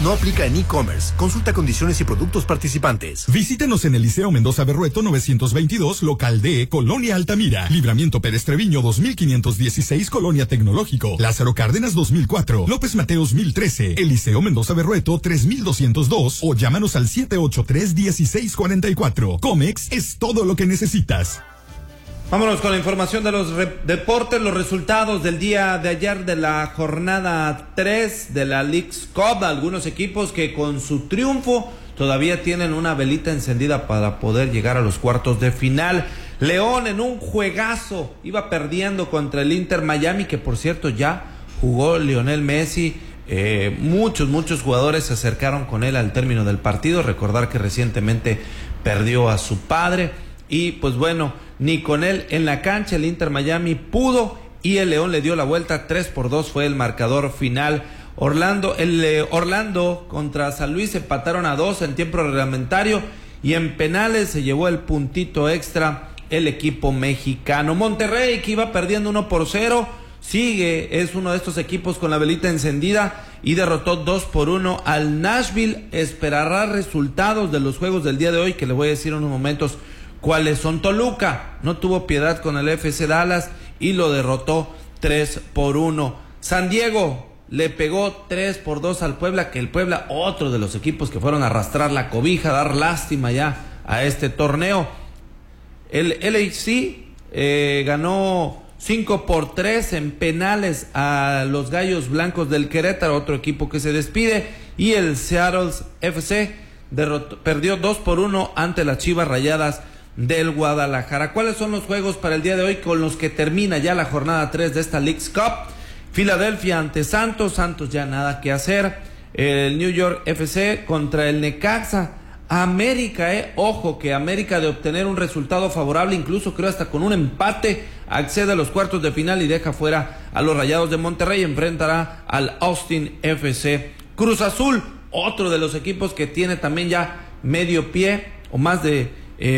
No aplica en e-commerce. Consulta condiciones y productos participantes. Visítenos en el Liceo Mendoza Berrueto 922, local D, Colonia Altamira. Libramiento Pérez Treviño 2516, Colonia Tecnológico. Lázaro Cárdenas 2004. López Mateos 1013. El Liceo Mendoza Berrueto 3202. O llámanos al 783-1644. Comex es todo lo que necesitas. Vámonos con la información de los deportes, los resultados del día de ayer de la jornada 3 de la Leagues Cup. Algunos equipos que con su triunfo todavía tienen una velita encendida para poder llegar a los cuartos de final. León en un juegazo iba perdiendo contra el Inter Miami, que por cierto ya jugó Lionel Messi. Muchos jugadores se acercaron con él al término del partido. Recordar que recientemente perdió a su padre. Y pues bueno, ni con él en la cancha el Inter Miami pudo, y el León le dio la vuelta. 3-2 fue el marcador final. Orlando contra San Luis empataron a 2 en tiempo reglamentario, y en penales se llevó el puntito extra el equipo mexicano. Monterrey, que iba perdiendo 1-0, es uno de estos equipos con la velita encendida y derrotó 2-1 al Nashville. Esperará resultados de los juegos del día de hoy, que le voy a decir en unos momentos cuáles son. Toluca no tuvo piedad con el FC Dallas y lo derrotó 3-1. San Diego le pegó 3-2 al Puebla, que el Puebla, otro de los equipos que fueron a arrastrar la cobija, a dar lástima ya a este torneo. El LAFC ganó 5-3 en penales a los Gallos Blancos del Querétaro, otro equipo que se despide, y el Seattle FC perdió 2-1 ante las Chivas Rayadas del Guadalajara. ¿Cuáles son los juegos para el día de hoy con los que termina ya la jornada 3 de esta Leagues Cup? Filadelfia ante Santos ya nada que hacer. El New York FC contra el Necaxa. América, ojo que América, de obtener un resultado favorable, incluso creo hasta con un empate, accede a los cuartos de final y deja fuera a los Rayados de Monterrey. Enfrentará al Austin FC. Cruz Azul, otro de los equipos que tiene también ya medio pie o más de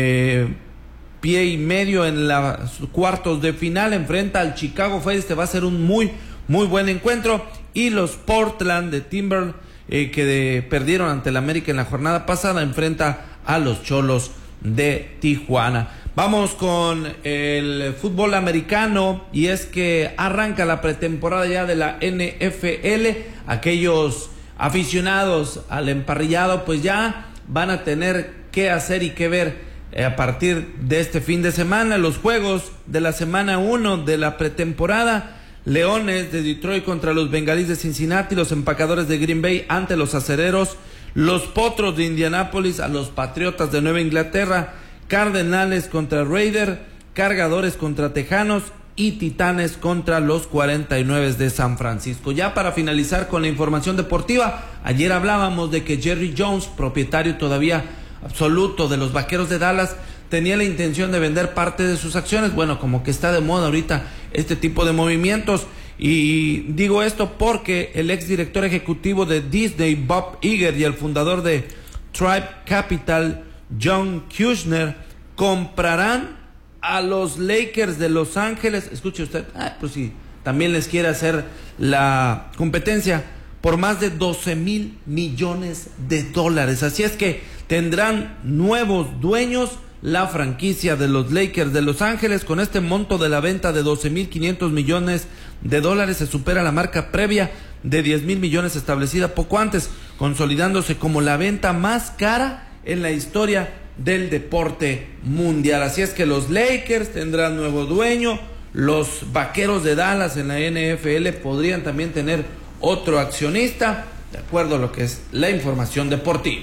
pie y medio en los cuartos de final, enfrenta al Chicago Fire. Este va a ser un muy buen encuentro. Y los Portland de Timber, que perdieron ante el América en la jornada pasada, enfrenta a los Cholos de Tijuana. Vamos con el fútbol americano, y es que arranca la pretemporada ya de la NFL. Aquellos aficionados al emparrillado pues ya van a tener qué hacer y qué ver a partir de este fin de semana. Los juegos de la semana 1 de la pretemporada: Leones de Detroit contra los Bengalíes de Cincinnati, los Empacadores de Green Bay ante los Acereros, los Potros de Indianápolis a los Patriotas de Nueva Inglaterra, Cardenales contra Raiders, Cargadores contra Tejanos y Titanes contra los 49 de San Francisco. Ya para finalizar con la información deportiva, ayer hablábamos de que Jerry Jones, propietario todavía absoluto de los Vaqueros de Dallas, tenía la intención de vender parte de sus acciones. Bueno, como que está de moda ahorita este tipo de movimientos, y digo esto porque el exdirector ejecutivo de Disney, Bob Iger, y el fundador de Tribe Capital, John Kushner, comprarán a los Lakers de Los Ángeles. Escuche usted, pues si también les quiere hacer la competencia, por más de $12,000 millones. Así es que tendrán nuevos dueños la franquicia de los Lakers de Los Ángeles. Con este monto de la venta de $12,500 millones, se supera la marca previa de $10,000 millones establecida poco antes, consolidándose como la venta más cara en la historia del deporte mundial. Así es que los Lakers tendrán nuevo dueño, los Vaqueros de Dallas en la NFL podrían también tener otro accionista, de acuerdo a lo que es la información deportiva.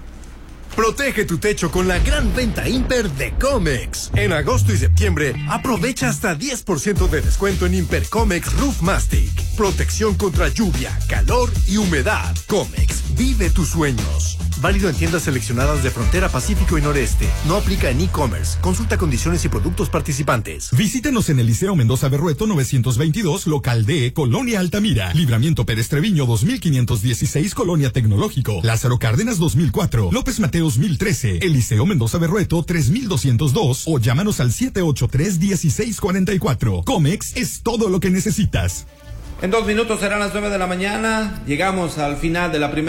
Protege tu techo con la gran venta Imper de Comex. En agosto y septiembre, aprovecha hasta 10% de descuento en Imper Comex Roof Mastic. Protección contra lluvia, calor y humedad. Comex, vive tus sueños. Válido en tiendas seleccionadas de Frontera Pacífico y Noreste. No aplica en e-commerce. Consulta condiciones y productos participantes. Visítenos en el Liceo Mendoza Berrueto 922, local D, Colonia Altamira. Libramiento Pérez Treviño 2516, Colonia Tecnológico. Lázaro Cárdenas 2004. López Mateos 1013. El Liceo Mendoza Berrueto 3202. O llámanos al 783-1644. Comex es todo lo que necesitas. En 2 minutos serán las 9 de la mañana. Llegamos al final de la primera